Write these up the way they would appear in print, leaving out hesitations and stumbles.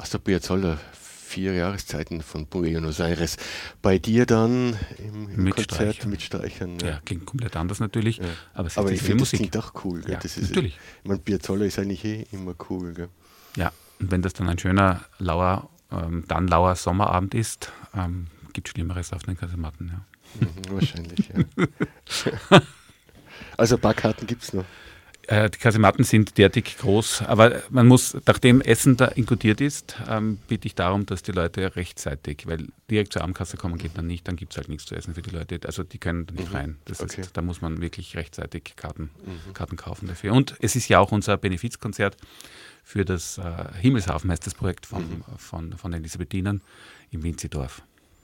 Also Piazzolla, 4 Jahreszeiten von Buenos Aires. Bei dir dann im Mit Konzert Streichern. mit Streichern. Ja, klingt komplett anders natürlich, Ja. aber es Aber ist ich die finde, das Musik. klingt auch cool. Gell? Ja, Das ist, natürlich. Ich meine, Piazzolla ist eigentlich immer cool. Gell? Ja, und wenn das dann ein schöner, lauer Sommerabend ist, gibt es Schlimmeres auf den Kasematten. Ja. Wahrscheinlich, ja. Also ein paar Karten gibt es noch. Die Kasematten sind derartig groß, aber man muss, nachdem Essen da inkludiert ist, bitte ich darum, dass die Leute rechtzeitig, weil direkt zur Abendkasse kommen geht dann nicht, dann gibt es halt nichts zu essen für die Leute, also die können da nicht rein. Das Okay. ist, da muss man wirklich rechtzeitig Karten kaufen dafür. Und es ist ja auch unser Benefizkonzert für das Himmelshafen, heißt das Projekt von den Elisabethinern im Winzidorf.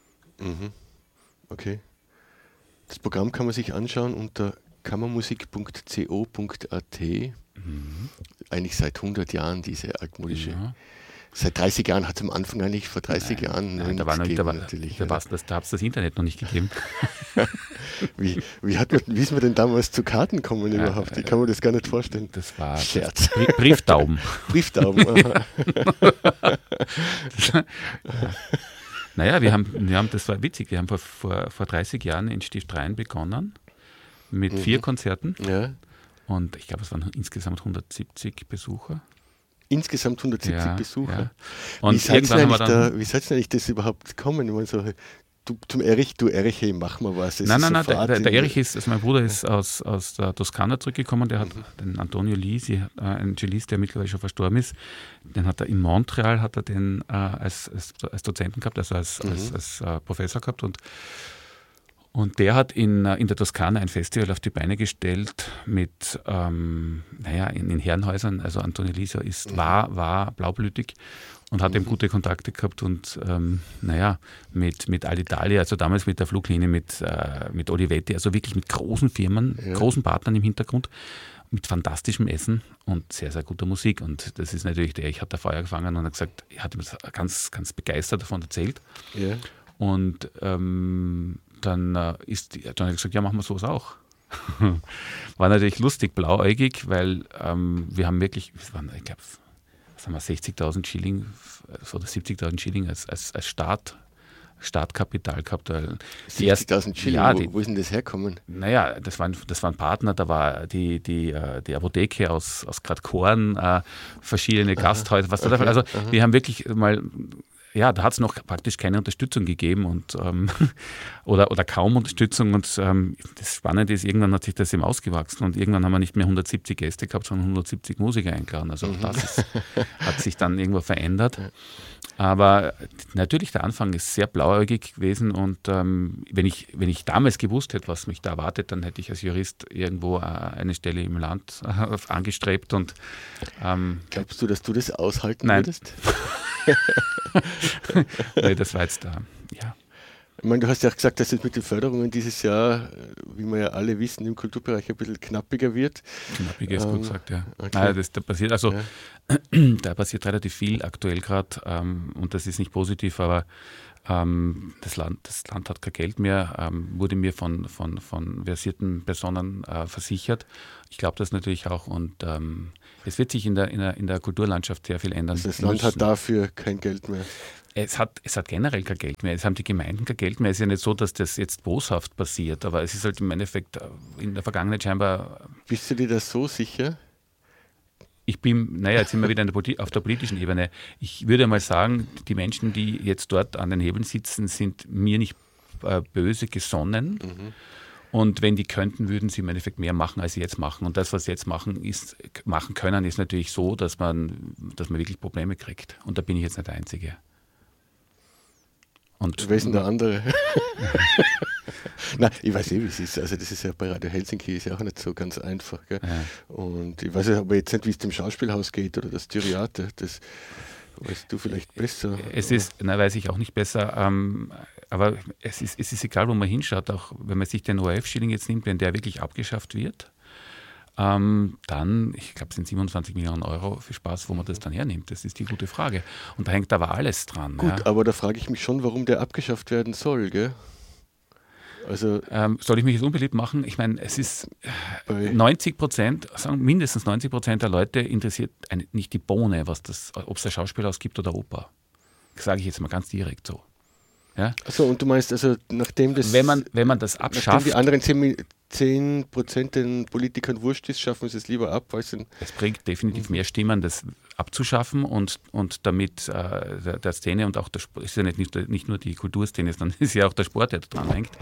Okay. Das Programm kann man sich anschauen unter kammermusik.co.at. Eigentlich seit 100 Jahren diese altmodische. Ja. Seit 30 Jahren hat es am Anfang eigentlich vor 30 Jahren Nein, noch da nichts gegeben, natürlich. ja. Da hat es das Internet noch nicht gegeben. Wie ist man denn damals zu Karten gekommen überhaupt? Ich kann mir das gar nicht vorstellen. Das war Scherz. Brieftauben. Brieftauben. Aha. Naja, das war witzig, wir haben vor 30 Jahren in Stift Rhein begonnen mit 4 Konzerten Ja. und ich glaube, es waren insgesamt 170 Besucher. Insgesamt 170 Ja, Besucher. ja. Und Wie seid ihr irgendwann haben wir dann... wie seid ihr eigentlich das überhaupt gekommen? Ich meine, so, zum Erich, hey, mach mal was. Es Nein, ist der sofort Erich ist, also mein Bruder ist aus der Toskana zurückgekommen, der hat den Antonio Lisi, ein Cellist, der mittlerweile schon verstorben ist, den hat er in Montreal den als Dozenten gehabt, also als Professor gehabt und der hat in der Toskana ein Festival auf die Beine gestellt mit, in Herrenhäusern, also Antonio Lisi war blaublütig und hat eben gute Kontakte gehabt und mit Alitalia, also damals mit der Fluglinie, mit Olivetti, also wirklich mit großen Firmen, großen Partnern im Hintergrund, mit fantastischem Essen und sehr, sehr guter Musik. Und das ist natürlich ich hatte da Feuer gefangen und hat gesagt, er hat mir ganz, ganz begeistert davon erzählt. Ja. Und dann hat er gesagt, ja, machen wir sowas auch. War natürlich lustig, blauäugig, weil wir haben wirklich, ich glaube, 60.000 Schilling oder 70.000 Schilling als Startkapital gehabt. 60.000 Schilling, wo ist denn das herkommen? Naja, das waren Partner, da war die Apotheke aus Gradkorn, verschiedene Gasthäuser, was da der Fall. Also wir haben wirklich mal... Ja, da hat es noch praktisch keine Unterstützung gegeben und oder kaum Unterstützung. Und das Spannende ist, irgendwann hat sich das eben ausgewachsen und irgendwann haben wir nicht mehr 170 Gäste gehabt, sondern 170 Musiker eingeladen. Also auch das hat sich dann irgendwo verändert. Aber natürlich, der Anfang ist sehr blauäugig gewesen und wenn ich damals gewusst hätte, was mich da erwartet, dann hätte ich als Jurist irgendwo eine Stelle im Land angestrebt. Und, glaubst du, dass du das aushalten nein. würdest? Nee, das war jetzt ja. Ich meine, du hast ja auch gesagt, dass es mit den Förderungen dieses Jahr, wie wir ja alle wissen, im Kulturbereich ein bisschen knappiger wird. Knappiger ist gut gesagt, ja. Okay. Nein, da passiert relativ viel aktuell gerade und das ist nicht positiv, aber das Land hat kein Geld mehr, wurde mir von versierten Personen versichert. Ich glaube das natürlich auch und es wird sich in der Kulturlandschaft sehr viel ändern. Also das Land hat dafür kein Geld mehr. Es hat generell kein Geld mehr. Es haben die Gemeinden kein Geld mehr. Es ist ja nicht so, dass das jetzt boshaft passiert, aber es ist halt im Endeffekt in der Vergangenheit scheinbar... Bist du dir das so sicher? Jetzt sind wir wieder auf der politischen Ebene. Ich würde mal sagen, die Menschen, die jetzt dort an den Hebeln sitzen, sind mir nicht böse gesonnen. Und wenn die könnten, würden sie im Endeffekt mehr machen, als sie jetzt machen. Und das, was sie jetzt machen können, ist natürlich so, dass man wirklich Probleme kriegt. Und da bin ich jetzt nicht der Einzige. Und wer ist denn der andere? Nein, ich weiß wie es ist. Also das ist ja bei Radio Helsinki ist ja auch nicht so ganz einfach. Gell? Ja. Und ich weiß aber jetzt nicht, wie es dem Schauspielhaus geht oder das Theater. Das weißt du vielleicht besser. Weiß ich auch nicht besser. Aber es ist egal, wo man hinschaut. Auch wenn man sich den ORF-Schilling jetzt nimmt, wenn der wirklich abgeschafft wird, dann, ich glaube, es sind 27 Millionen Euro für Spaß, wo man das dann hernimmt. Das ist die gute Frage. Und da hängt aber alles dran. Gut, aber da frage ich mich schon, warum der abgeschafft werden soll, gell? Also soll ich mich jetzt unbeliebt machen? Ich meine, es ist 90%, mindestens 90% der Leute interessiert nicht die Bohne, ob es ein Schauspielhaus gibt oder Oper. Das sage ich jetzt mal ganz direkt so. Ja? Achso, und du meinst, also nachdem das... Wenn man das abschafft... Nachdem die anderen 10% den Politikern wurscht ist, schaffen sie es lieber ab. Weil es bringt definitiv mehr Stimmen, das abzuschaffen und damit der Szene und auch der Sport, ist ja nicht nur die Kulturszene, sondern ist ja auch der Sport, der da dran hängt.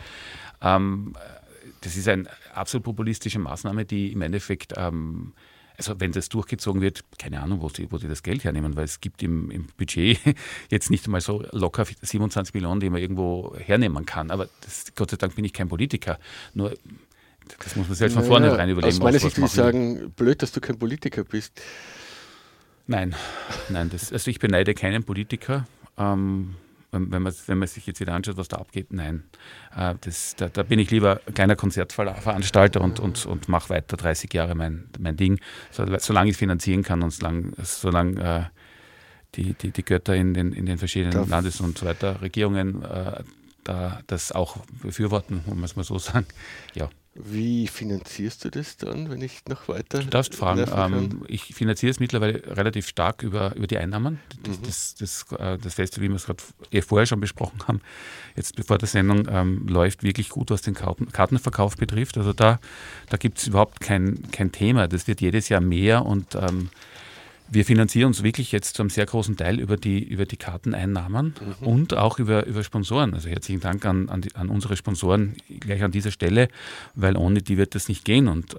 Das ist eine absolut populistische Maßnahme, die im Endeffekt, also wenn das durchgezogen wird, keine Ahnung, wo sie das Geld hernehmen, weil es gibt im Budget jetzt nicht einmal so locker 27 Millionen, die man irgendwo hernehmen kann. Aber Gott sei Dank bin ich kein Politiker. Nur das muss man selbst von vornherein überlegen. Aus meiner Sicht würde ich sagen, blöd, dass du kein Politiker bist. Nein, also ich beneide keinen Politiker. Wenn man sich jetzt wieder anschaut, was da abgeht, nein. Da bin ich lieber kleiner Konzertveranstalter und mache weiter 30 Jahre mein Ding, solange ich es finanzieren kann und solange die Götter in den verschiedenen Landes- und so weiter Regierungen das auch befürworten, muss man es mal so sagen. Ja. Wie finanzierst du das dann, wenn ich noch weiter... Du darfst fragen. Ich finanziere es mittlerweile relativ stark über die Einnahmen. Das Festival, wie wir es gerade vorher schon besprochen haben, jetzt bevor der Sendung, läuft wirklich gut, was den Kartenverkauf betrifft. Also da gibt es überhaupt kein Thema. Das wird jedes Jahr mehr und wir finanzieren uns wirklich jetzt zu einem sehr großen Teil über die Karteneinnahmen und auch über Sponsoren. Also herzlichen Dank an unsere Sponsoren gleich an dieser Stelle, weil ohne die wird das nicht gehen. Und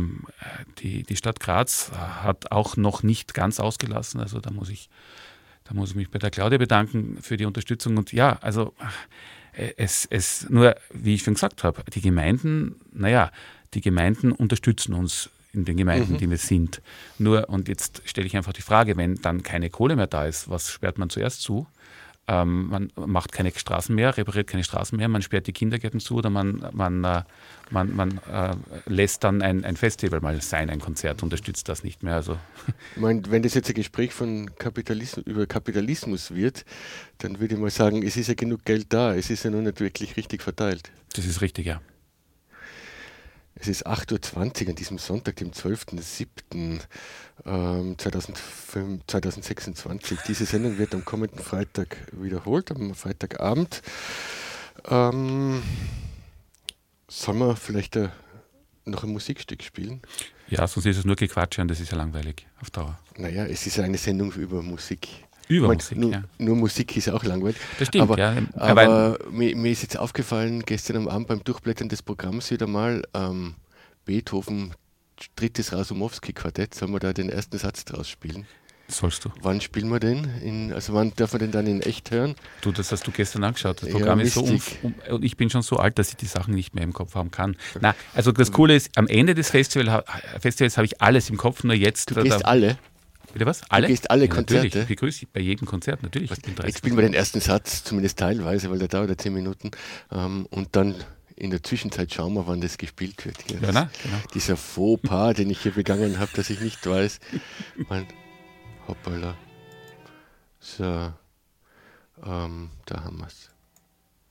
die Stadt Graz hat auch noch nicht ganz ausgelassen. Also da muss ich mich bei der Claudia bedanken für die Unterstützung. Und ja, also es nur, wie ich schon gesagt habe, die Gemeinden unterstützen uns in den Gemeinden, die wir sind. Nur, und jetzt stelle ich einfach die Frage, wenn dann keine Kohle mehr da ist, was sperrt man zuerst zu? Man macht keine Straßen mehr, repariert keine Straßen mehr, man sperrt die Kindergärten zu oder man lässt dann ein Festival mal sein, ein Konzert, unterstützt das nicht mehr. Also. Ich meine, wenn das jetzt ein Gespräch über Kapitalismus wird, dann würde ich mal sagen, es ist ja genug Geld da, es ist ja noch nicht wirklich richtig verteilt. Das ist richtig, ja. Es ist 8:20 Uhr an diesem Sonntag, dem 12.07.2026. Diese Sendung wird am kommenden Freitag wiederholt, am Freitagabend. Sollen wir vielleicht noch ein Musikstück spielen? Ja, sonst ist es nur Gequatsche und das ist ja langweilig auf Dauer. Naja, es ist ja eine Sendung über Musik. Musik, nur Musik ist auch langweilig. Das stimmt, aber mir ist jetzt aufgefallen, gestern am Abend beim Durchblättern des Programms wieder mal, Beethoven, drittes Rasumowski-Quartett, sollen wir da den ersten Satz draus spielen? Sollst du. Wann spielen wir den? Wann darf man den dann in echt hören? Du, das hast du gestern angeschaut. Das Programm ist so und ich bin schon so alt, dass ich die Sachen nicht mehr im Kopf haben kann. Na, also das Coole ist, am Ende des Festivals habe ich alles im Kopf, nur jetzt... Du gehst alle? Bitte was? Alle? Du gehst alle Konzerte? Natürlich, ich begrüße dich bei jedem Konzert, natürlich. Jetzt spielen wir den ersten Satz, zumindest teilweise, weil der dauert ja 10 Minuten. Und dann in der Zwischenzeit schauen wir, wann das gespielt wird. Ja, genau. Dieser Fauxpas, den ich hier begangen habe, dass ich nicht weiß. Hoppala. So, da haben wir es.